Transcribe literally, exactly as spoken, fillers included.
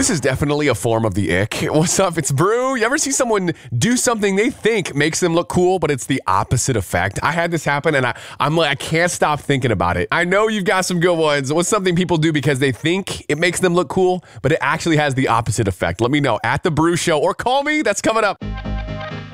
This is definitely a form of the ick. What's up? It's Brew. You ever see someone do something they think makes them look cool, but it's the opposite effect? I had this happen, and I, I'm like, I can't stop thinking about it. I know you've got some good ones. What's something people do because they think it makes them look cool, but it actually has the opposite effect? Let me know at The Brew Show or call me. That's coming up.